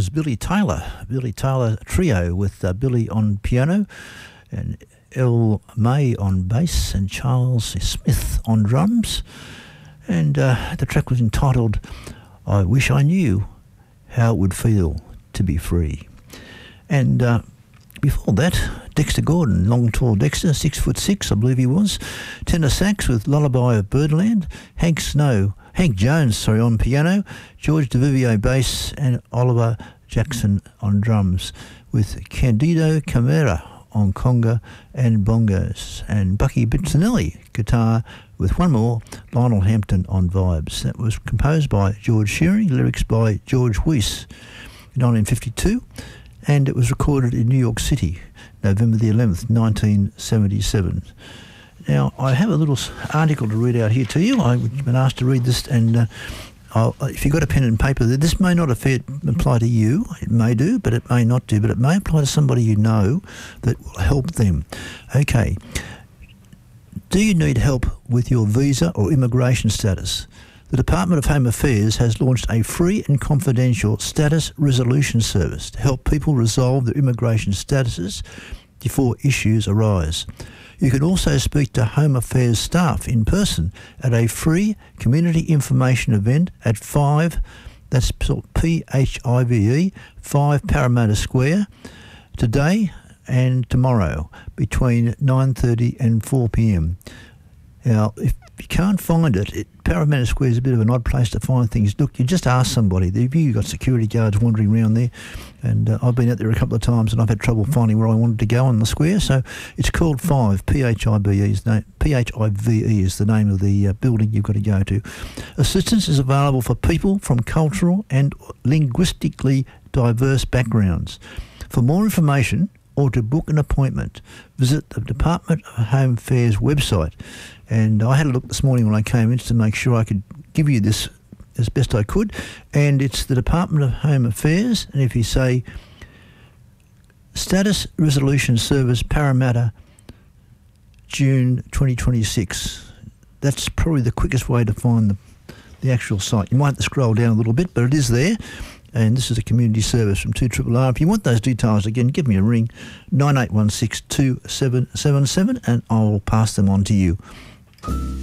was Billy Taylor Trio with Billy on piano and El May on bass and Charles Smith on drums. And the track was entitled I Wish I Knew How It Would Feel to Be Free. And before that, Dexter Gordon, long tall Dexter, 6'6", I believe he was. Tenor sax with Lullaby of Birdland. Hank Jones on piano. George DeVivier bass and Oliver Jackson on drums with Candido Camara on conga and bongos. And Bucky Bizzanelli, guitar with one more, Lionel Hampton on vibes. That was composed by George Shearing, lyrics by George Weiss in 1952. And it was recorded in New York City, November the 11th, 1977. Now, I have a little article to read out here to you. I've been asked to read this, and if you've got a pen and paper, this may not apply to you. It may do, but it may not do, but it may apply to somebody you know that will help them. Okay. Do you need help with your visa or immigration status? The Department of Home Affairs has launched a free and confidential status resolution service to help people resolve their immigration statuses before issues arise. You can also speak to Home Affairs staff in person at a free community information event at 5, that's PHIVE, 5 Parramatta Square, today and tomorrow between 9:30 and 4 p.m. Now, if you can't find it, Parramatta Square is a bit of an odd place to find things. Look, you just ask somebody. You've got security guards wandering around there, and I've been out there a couple of times and I've had trouble finding where I wanted to go on the square. So it's called 5, PHIVE is the name of the building you've got to go to. Assistance is available for people from cultural and linguistically diverse backgrounds. For more information or to book an appointment, visit the Department of Home Affairs website. And I had a look this morning when I came in to make sure I could give you this as best I could. And it's the Department of Home Affairs. And if you say Status Resolution Service Parramatta, June 2026, that's probably the quickest way to find the actual site. You might have to scroll down a little bit, but it is there. And this is a community service from 2RRR. If you want those details again, give me a ring, 9816 2777, and I'll pass them on to you.